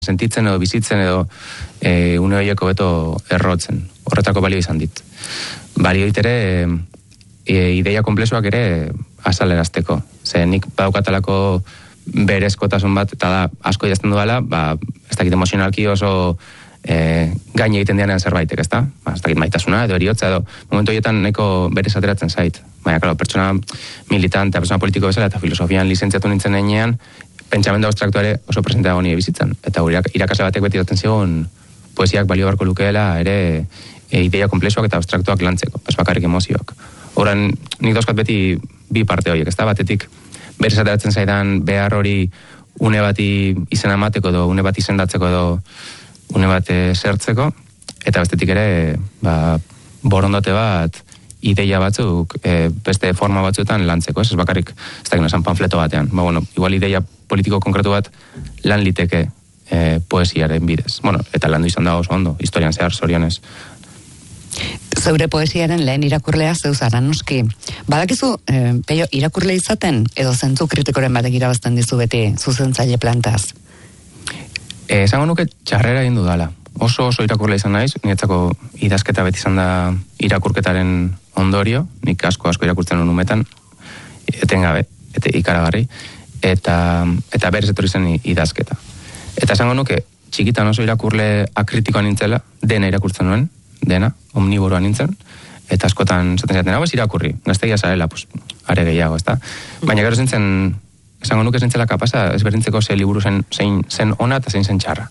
sentitzen edo bizitzen edo une horiek hobeto errotzen. Horretako balio izan dit. Balio ere ideia komplexuak ere azalerazteko. Ze nik badaukatalako berezkotasun bat, eta da asko idazten duela, ez dakit emozionalki oso gaine egiten dianean zerbaitek, ez da? Ez dakit maitasuna edo eriotza edo momentu horietan nahiko berez ateratzen zait. Baina, klaro, pertsona militante, pertsona politiko bezala eta filosofian lizentziatu nintzen heinean, pentsamendu abstraktu ere oso presenteago nire bizitzan. Eta irakasle batek beti daten zigun poesiak balio barko lukeela ere ideia komplexuak eta abstraktuak lantzeko, ez bakarrik emozioak. Horan, nik dauzkat beti bi parte horiek, ez da? Batetik, berez ateratzen zaidan behar hori une bati izena emateko edo une bat izendatzeko edo une bat zertzeko, eta bestetik ere borondate bat ideia batzuk beste forma batzuetan lantzeko, ez bakarrik ez dakit esan panfleto batean. Igual ideia politiko konkretu bat lan liteke poesiaren bidez. Eta landu izan da oso ondo, historian zehar, zorionez. Zeure poesiaren lehen irakurlea zeuzara, noski. Badakizu, Peio, irakurle izaten edo zentzu kritikoren batek irabazten dizu beti zuzentzaile plantaz? Esango nuke txarrera egin dudala. Oso irakurle izan naiz, niretzako idazketa beti izan da irakurketaren ondorio, nik asko irakurtzen umetan, etengabe, ikaragarri, eta berez etorri zen idazketa. Eta esango nuke, txikitan oso irakurle akritikoa nintzela, dena irakurtzen nuen, dena, omniboroa nintzen, eta askotan zaten zaten, hau ez irakurri, gaztegia zarela, are gehiago, ez da? Baina gero zintzen, esango nuke zintzela kapasa, ez berdintzeko ze liburu zen ona eta zein zen txarra.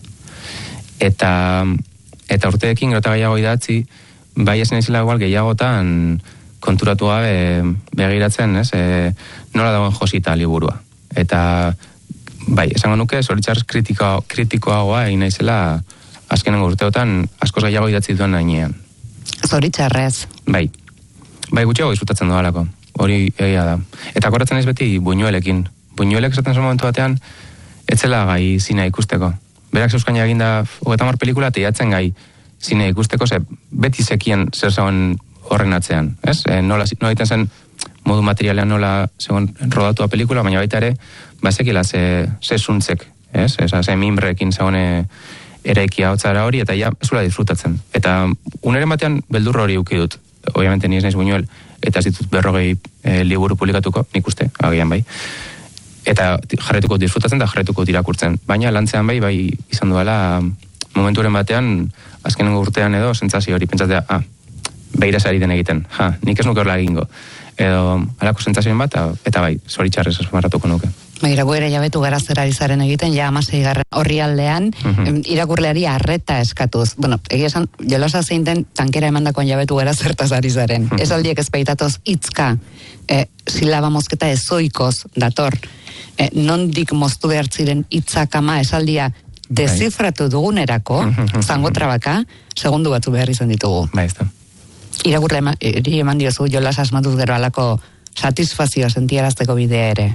Eta urteekin gero eta gehiago idatzi, bai esan izela igual gehiagotan konturatu gabe begiratzen, ez? Nola dagoen josita liburua. Eta bai, esango nuke, zoritxarrez kritikoagoa egin naizela azkenengo urteotan askoz gehiago idatzi duen nainean. Zoritxarrez? Bai gutxiago disfrutatzen doalako, hori egia da. Eta akordatzen naiz beti Buñuelekin. Buñuelek esaten zuen momentu batean, etzela gai zinea ikusteko. Berak Euskaina eginda 30 pelikula eta jatzen gai zinea ikusteko, beti zekien zer zagoen horren atzean, ez? Nola egiten zen modu materialean nola zegoen rodatua pelikula, baina baita ere, bazekila ze zuntzek, ez? Ze mimrekin zegoen eraikia hotzara hori, eta ja, ez zula disfrutatzen. Eta uneren batean beldurro hori uki dut. Obviamente ni ez naiz Buñuel, eta ez ditut 40 liburu publikatuko, nik uste, agian bai. Eta jarretuko disfrutatzen da jarretuko irakurtzen. Baina lantzean bai izan duela momenturen batean, azkenengo urtean edo, sentsazio hori pentsatzea, behirazari den egiten, nik ez nuke horrela egingo. Edo, alako sentsazioen bat, eta bai, zoritxarrez esmarratuko nuke. Irakurle jabetu gara zer ari zaren egiten, ja 16. orrialdean, irakurleari arreta eskatuz. Egia esan, jolasa zein den tankera emandakoan jabetu gara zertaz ari zaren. Ez aldiek ezpeitatoz itzka, silaba mozketa ezoikoz dator, nondik moztu behar ziren itzakama esaldia dezifratu dugunerako, zango trabaka, segundu batzu behar izan ditugu. Irakurle eman diozu jolasa asmatuz gero alako satisfazioa sentiarazteko bidea ere.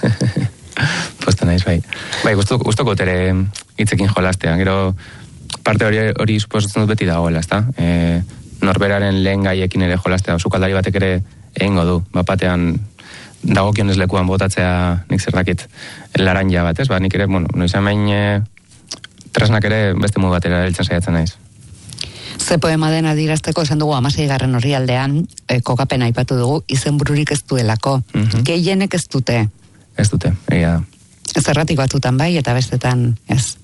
Posta naiz, bai. Bai, gustoko ere hitzekin jolastean. Gero, parte hori suposatzen dut beti dagoela, ezta? Norberaren lehen gaiekin ere jolastea, sukaldari batek ere egingo du. Bapatean dagokionez lekuan botatzea nik zerdakit laranja bat, ez? Nik ere, noiz hemen tresnak ere beste modu batera erabiltzen saiatzen naiz. Ze poema den adirazteko esan dugu 16. orrialdean, kokapen aipatu dugu, izenbururik ez duelako. Gehienek ez dute. Ez dute, egia da. Zerratik batzutan bai, eta bestetan ez.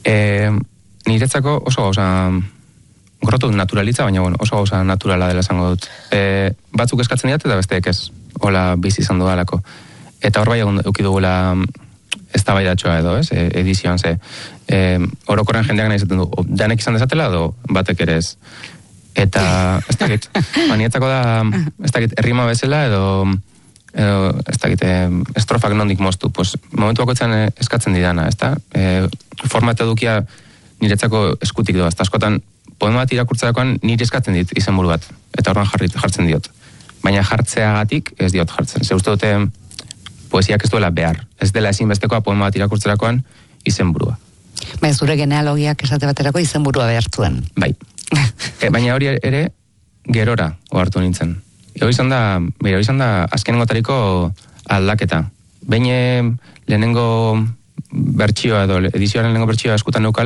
Niretzako oso gauza, gorrotu naturalitza, baina oso gauza naturala dela esango dut. Batzuk eskatzen diat, eta besteek ez, hola bizi izan dudalako. Eta hor bai eduki dugula eztabaidatxoa edo, ez, edizioan ze. Orokorren jendeak nahi izaten du, danek izan dezatela edo batek ere ez. Eta, ez dakit, niretzako da, ez dakit, errima bezala edo ez dakit, estrofak nondik moztu, momentu bakoitzan eskatzen didana, ez da? Format edukia niretzako eskutik doa, ez da askotan poema bat irakurtzerakoan nire eskatzen dit izenburu bat, eta horren jartzen diot. Baina jartzeagatik ez diot jartzen. Ze uste dute poesiak ez duela behar. Ez dela ezinbestekoa poema bat irakurtzerakoan izenburua. Baina zure genealogiak esate baterako izenburua behar zuen. Bai. Baina hori ere gerora ohartu nintzen. Hori izan da azkenengo tariko aldaketa. Behin lehenengo bertsioa edo edizioaren lehenengo bertsioa eskutan neukala,